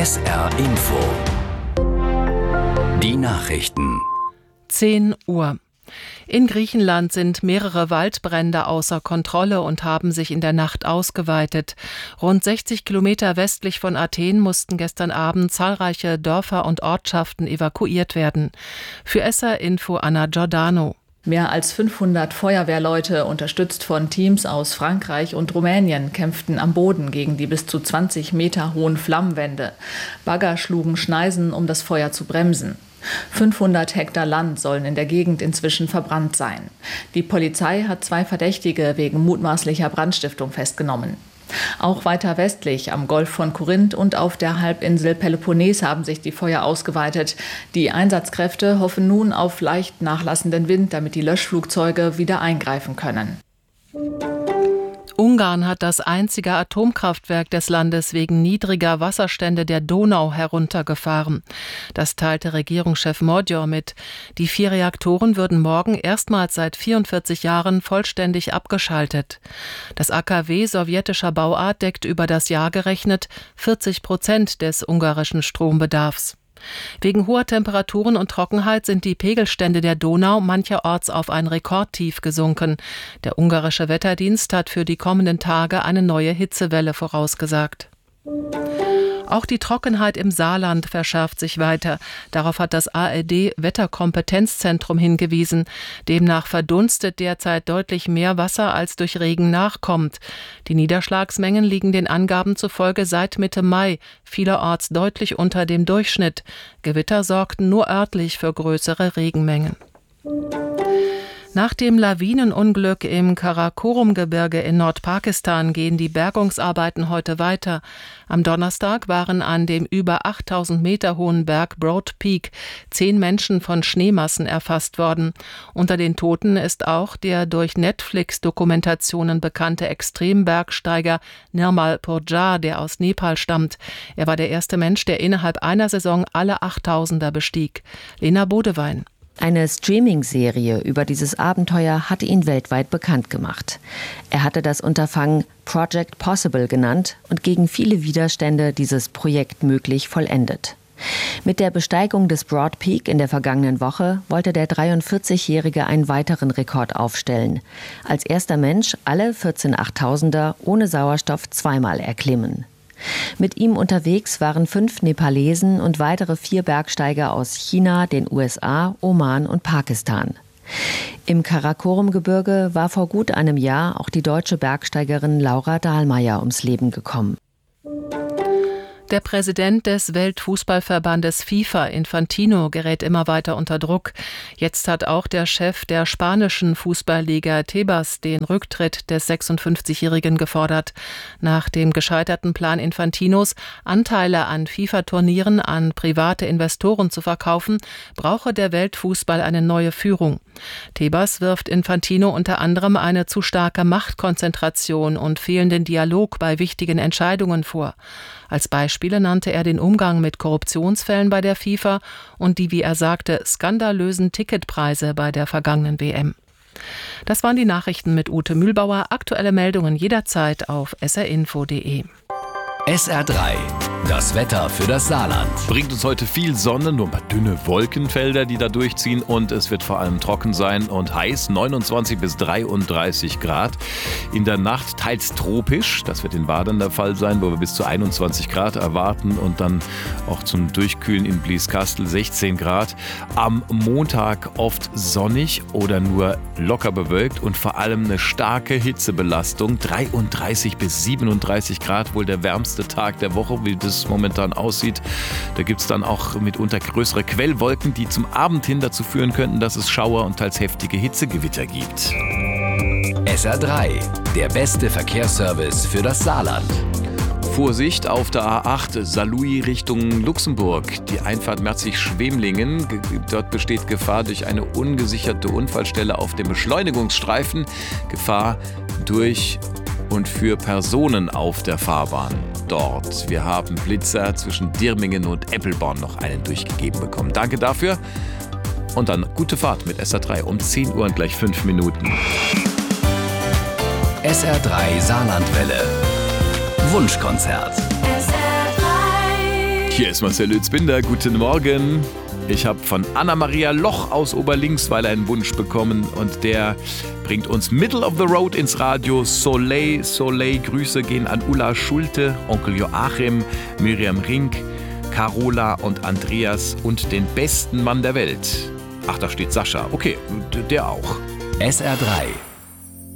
SR Info. Die Nachrichten. 10 Uhr. In Griechenland sind mehrere Waldbrände außer Kontrolle und haben sich in der Nacht ausgeweitet. Rund 60 Kilometer westlich von Athen mussten gestern Abend zahlreiche Dörfer und Ortschaften evakuiert werden. Für SR Info Anna Giordano. Mehr als 500 Feuerwehrleute, unterstützt von Teams aus Frankreich und Rumänien, kämpften am Boden gegen die bis zu 20 Meter hohen Flammenwände. Bagger schlugen Schneisen, um das Feuer zu bremsen. 500 Hektar Land sollen in der Gegend inzwischen verbrannt sein. Die Polizei hat 2 Verdächtige wegen mutmaßlicher Brandstiftung festgenommen. Auch weiter westlich am Golf von Korinth und auf der Halbinsel Peloponnes haben sich die Feuer ausgeweitet. Die Einsatzkräfte hoffen nun auf leicht nachlassenden Wind, damit die Löschflugzeuge wieder eingreifen können. Ungarn hat das einzige Atomkraftwerk des Landes wegen niedriger Wasserstände der Donau heruntergefahren. Das teilte Regierungschef Magyar mit. Die 4 Reaktoren würden morgen erstmals seit 44 Jahren vollständig abgeschaltet. Das AKW sowjetischer Bauart deckt über das Jahr gerechnet 40% des ungarischen Strombedarfs. Wegen hoher Temperaturen und Trockenheit sind die Pegelstände der Donau mancherorts auf ein Rekordtief gesunken. Der ungarische Wetterdienst hat für die kommenden Tage eine neue Hitzewelle vorausgesagt. Auch die Trockenheit im Saarland verschärft sich weiter. Darauf hat das ARD-Wetterkompetenzzentrum hingewiesen. Demnach verdunstet derzeit deutlich mehr Wasser, als durch Regen nachkommt. Die Niederschlagsmengen liegen den Angaben zufolge seit Mitte Mai vielerorts deutlich unter dem Durchschnitt. Gewitter sorgten nur örtlich für größere Regenmengen. Nach dem Lawinenunglück im Karakorum-Gebirge in Nordpakistan gehen die Bergungsarbeiten heute weiter. Am Donnerstag waren an dem über 8000 Meter hohen Berg Broad Peak 10 Menschen von Schneemassen erfasst worden. Unter den Toten ist auch der durch Netflix-Dokumentationen bekannte Extrembergsteiger Nirmal Purjar, der aus Nepal stammt. Er war der erste Mensch, der innerhalb einer Saison alle 8000er bestieg. Lena Bodewein. Eine Streaming-Serie über dieses Abenteuer hatte ihn weltweit bekannt gemacht. Er hatte das Unterfangen Project Possible genannt und gegen viele Widerstände dieses Projekt möglich vollendet. Mit der Besteigung des Broad Peak in der vergangenen Woche wollte der 43-Jährige einen weiteren Rekord aufstellen. Als erster Mensch alle 14 8000er ohne Sauerstoff zweimal erklimmen. Mit ihm unterwegs waren 5 Nepalesen und weitere 4 Bergsteiger aus China, den USA, Oman und Pakistan. Im Karakorum-Gebirge war vor gut einem Jahr auch die deutsche Bergsteigerin Laura Dahlmeier ums Leben gekommen. Der Präsident des Weltfußballverbandes FIFA, Infantino, gerät immer weiter unter Druck. Jetzt hat auch der Chef der spanischen Fußballliga Tebas den Rücktritt des 56-Jährigen gefordert. Nach dem gescheiterten Plan Infantinos, Anteile an FIFA-Turnieren an private Investoren zu verkaufen, brauche der Weltfußball eine neue Führung. Tebas wirft Infantino unter anderem eine zu starke Machtkonzentration und fehlenden Dialog bei wichtigen Entscheidungen vor. Als Beispiele nannte er den Umgang mit Korruptionsfällen bei der FIFA und die, wie er sagte, skandalösen Ticketpreise bei der vergangenen WM. Das waren die Nachrichten mit Ute Mühlbauer. Aktuelle Meldungen jederzeit auf srinfo.de. SR3, das Wetter für das Saarland. Bringt uns heute viel Sonne, nur ein paar dünne Wolkenfelder, die da durchziehen, und es wird vor allem trocken sein und heiß, 29 bis 33 Grad. In der Nacht teils tropisch, das wird in Wadern der Fall sein, wo wir bis zu 21 Grad erwarten, und dann auch zum Durchkühlen in Blieskastel 16 Grad. Am Montag oft sonnig oder nur locker bewölkt und vor allem eine starke Hitzebelastung, 33 bis 37 Grad, wohl der wärmste Tag der Woche, wie das momentan aussieht. Da gibt es dann auch mitunter größere Quellwolken, die zum Abend hin dazu führen könnten, dass es Schauer und teils heftige Hitzegewitter gibt. SR3, der beste Verkehrsservice für das Saarland. Vorsicht auf der A8 Saarlouis Richtung Luxemburg. Die Einfahrt Merzig-Schwemlingen. Dort besteht Gefahr durch eine ungesicherte Unfallstelle auf dem Beschleunigungsstreifen. Gefahr durch und für Personen auf der Fahrbahn dort. Wir haben Blitzer zwischen Dirmingen und Eppelborn noch einen durchgegeben bekommen. Danke dafür. Und dann gute Fahrt mit SR3 um 10 Uhr und gleich 5 Minuten. SR3 Saarlandwelle. Wunschkonzert. Hier ist Marcel Lützbinder, guten Morgen. Ich habe von Anna-Maria Loch aus Oberlinksweiler einen Wunsch bekommen und der bringt uns Middle of the Road ins Radio. Soleil, Soleil, Grüße gehen an Ulla Schulte, Onkel Joachim, Miriam Rink, Carola und Andreas und den besten Mann der Welt. Ach, da steht Sascha. Okay, der auch. SR3